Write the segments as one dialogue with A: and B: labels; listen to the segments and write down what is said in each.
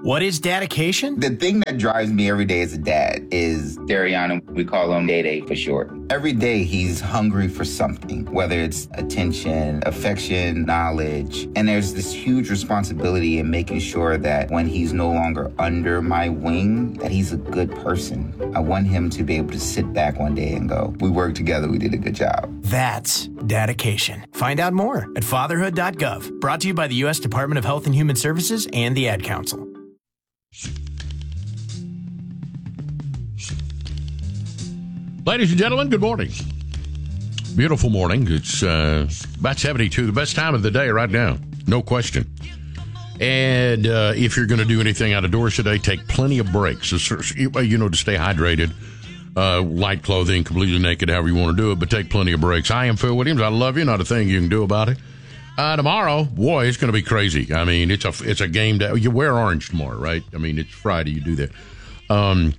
A: What is dedication?
B: The thing that drives me every day as a dad is Dariana. We call him Day for short. Every day he's hungry for something, whether it's attention, affection, knowledge. And there's this huge responsibility in making sure that when he's no longer under my wing, that he's a good person. I want him to be able to sit back one day and go, we worked together, we did a good job.
A: That's dedication. Find out more at fatherhood.gov. Brought to you by the U.S. Department of Health and Human Services and the Ad Council.
C: Ladies and gentlemen, good morning. Beautiful morning. It's about 72, the best time of the day right now, no question. And if you're going to do anything out of doors today, take plenty of breaks, to stay hydrated, light clothing, completely naked, however you want to do it, but take plenty of breaks. I am Phil Williams. I love you. Not a thing you can do about it. Tomorrow, boy, it's going to be crazy. I mean, it's a game day. You wear orange tomorrow, right? I mean, it's Friday. You do that.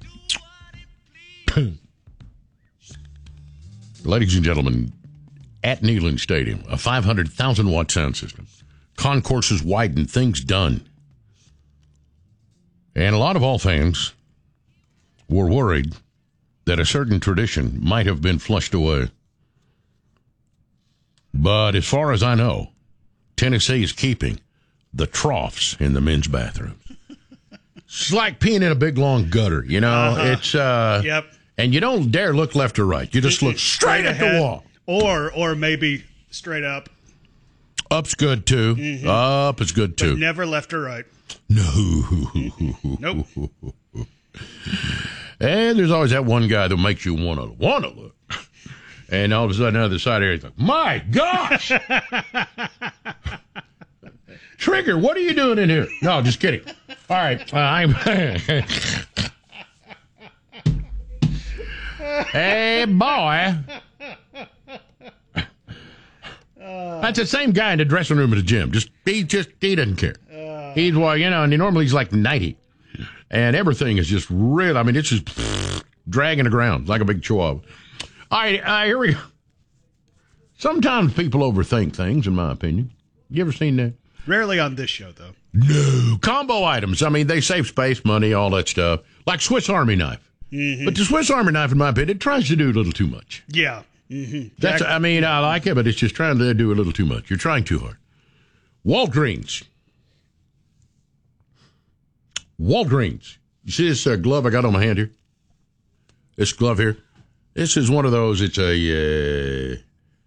C: Ladies and gentlemen, at Neyland Stadium, a 500,000-watt sound system. Concourses widened, things done. And a lot of Vol fans were worried that a certain tradition might have been flushed away. But as far as I know, Tennessee is keeping the troughs in the men's bathrooms. It's like peeing in a big, long gutter, you know? It's,
D: Yep.
C: And you don't dare look left or right. You just look straight at the wall.
D: Or maybe straight up.
C: Up's good, too.
D: Mm-hmm.
C: Up is good, too.
D: But never left or right.
C: No.
D: Nope.
C: And there's always that one guy that makes you want to look. And all of a sudden, on the side here, he's like, my gosh! Trigger, what are you doing in here? No, just kidding. All right, Hey, boy. That's the same guy in the dressing room at the gym. He doesn't care. And normally he's like 90. And everything is just real. I mean, it's just dragging the ground like a big chihuahua. All right, here we go. Sometimes people overthink things, in my opinion. You ever seen that?
D: Rarely on this show, though.
C: No. Combo items. I mean, they save space, money, all that stuff. Like Swiss Army knife. Mm-hmm. But the Swiss Army knife, in my opinion, it tries to do a little too much.
D: Yeah. Mm-hmm.
C: I like it, but it's just trying to do a little too much. You're trying too hard. Walgreens. You see this glove I got on my hand here? This glove here? This is one of those. It's a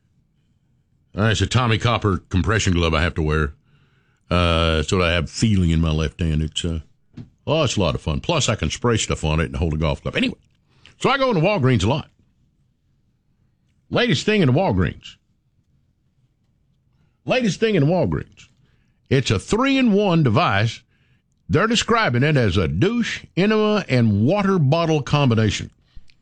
C: Tommy Copper compression glove I have to wear. So I have feeling in my left hand. It's a lot of fun. Plus, I can spray stuff on it and hold a golf club. Anyway, so I go into Walgreens a lot. Latest thing in the Walgreens. It's a 3-in-1 device. They're describing it as a douche, enema, and water bottle combination.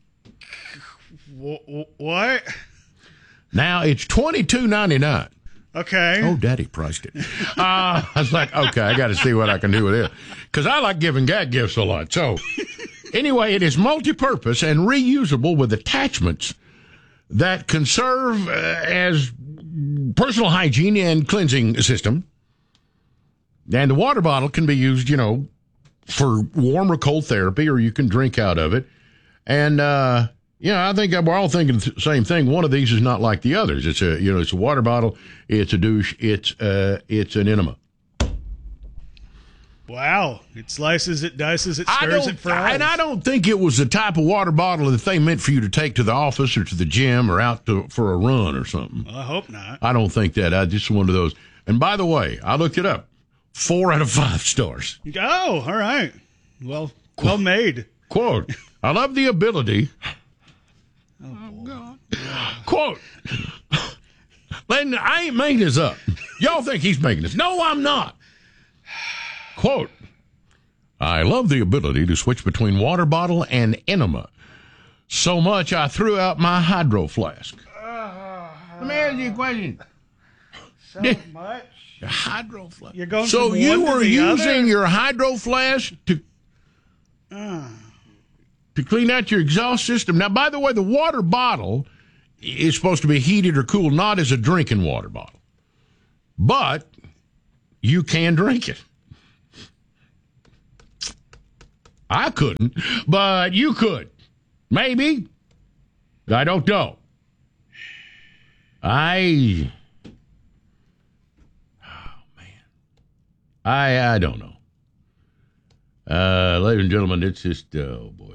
D: What?
C: Now, it's $22.99.
D: Okay.
C: Oh, Daddy priced it. I was like, okay, I got to see what I can do with it. Because I like giving gag gifts a lot. So, anyway, it is multi-purpose and reusable with attachments that can serve as personal hygiene and cleansing system. And the water bottle can be used, for warm or cold therapy, or you can drink out of it. And, I think we're all thinking the same thing. One of these is not like the others. It's a water bottle. It's a douche. It's an enema.
D: Wow. It slices, it dices, it stirs, it fries.
C: And I don't think it was the type of water bottle that they meant for you to take to the office or to the gym or out for a run or something.
D: I hope not.
C: I don't think that. I just one of those. And by the way, I looked it up. 4 out of 5 stars.
D: Oh, all right. Well made.
C: Quote, I love the ability. Oh, God. Quote, I ain't making this up. Y'all think he's making this. No, I'm not. Quote, I love the ability to switch between water bottle and enema. So much I threw out my hydro flask. Let me ask you a question.
D: So much?
C: Your hydro flask.
D: You're going
C: so
D: from
C: you
D: one to
C: were
D: the
C: using
D: other?
C: your hydro flask to clean out your exhaust system. Now, by the way, the water bottle is supposed to be heated or cooled, not as a drinking water bottle. But you can drink it. I couldn't, but you could. Maybe. I don't know. I don't know. Ladies and gentlemen, it's just, oh boy.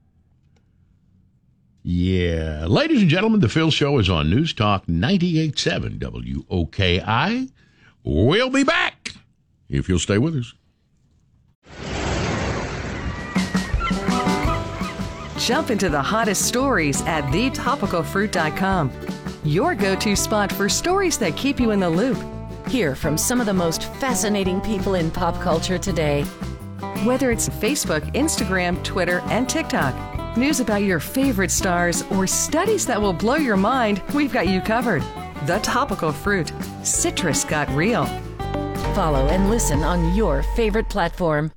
C: Yeah. Ladies and gentlemen, The Phil Show is on News Talk 98.7 WOKI. We'll be back if you'll stay with us.
E: Jump into the hottest stories at thetopicalfruit.com. Your go-to spot for stories that keep you in the loop.
F: Hear from some of the most fascinating people in pop culture today.
E: Whether it's Facebook, Instagram, Twitter, and TikTok, news about your favorite stars, or studies that will blow your mind, we've got you covered. The Topical Fruit. Citrus got real.
F: Follow and listen on your favorite platform.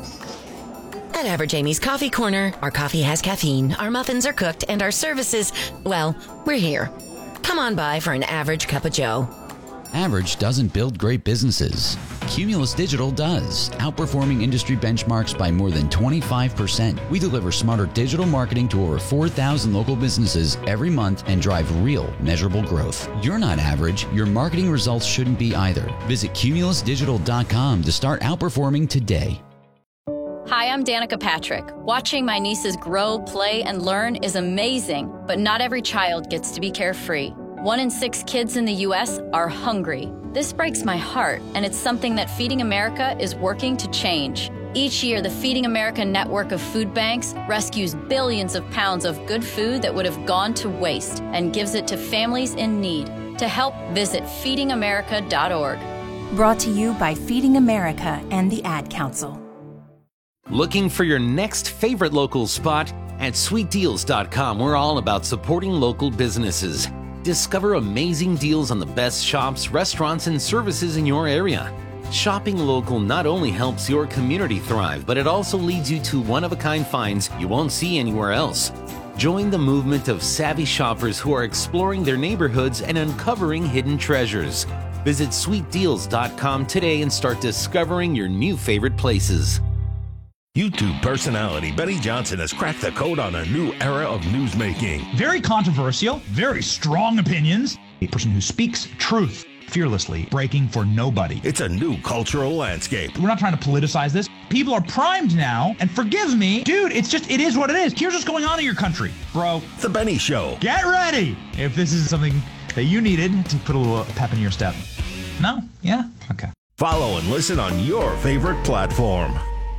G: At Average Amy's Coffee Corner, our coffee has caffeine, our muffins are cooked, and our services, well, we're here. Come on by for an average cup of joe.
H: Average doesn't build great businesses. Cumulus Digital does, outperforming industry benchmarks by more than 25%. We deliver smarter digital marketing to over 4,000 local businesses every month and drive real, measurable growth. You're not average. Your marketing results shouldn't be either. Visit cumulusdigital.com to start outperforming today.
I: Hi, I'm Danica Patrick. Watching my nieces grow, play, and learn is amazing, but not every child gets to be carefree. 1 in 6 kids in the U.S. are hungry. This breaks my heart, and it's something that Feeding America is working to change. Each year, the Feeding America network of food banks rescues billions of pounds of good food that would have gone to waste and gives it to families in need. To help, visit feedingamerica.org.
J: Brought to you by Feeding America and the Ad Council.
K: Looking for your next favorite local spot? At sweetdeals.com, we're all about supporting local businesses. Discover amazing deals on the best shops, restaurants, and services in your area. Shopping local not only helps your community thrive, but it also leads you to one-of-a-kind finds you won't see anywhere else. Join the movement of savvy shoppers who are exploring their neighborhoods and uncovering hidden treasures. Visit sweetdeals.com today and start discovering your new favorite places.
L: YouTube personality Benny Johnson has cracked the code on a new era of newsmaking.
M: Very controversial, very strong opinions. A person who speaks truth fearlessly, breaking for nobody.
L: It's a new cultural landscape.
M: We're not trying to politicize this. People are primed now, and forgive me, dude, it is what it is. Here's what's going on in your country, bro.
L: The Benny Show.
M: Get ready if this is something that you needed to put a little pep in your step. No? Yeah? Okay.
L: Follow and listen on your favorite platform.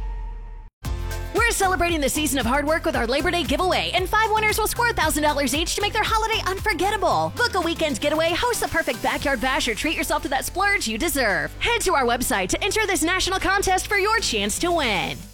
N: We're celebrating the season of hard work with our Labor Day giveaway, and 5 winners will score $1,000 each to make their holiday unforgettable. Book a weekend getaway, host the perfect backyard bash, or treat yourself to that splurge you deserve. Head to our website to enter this national contest for your chance to win.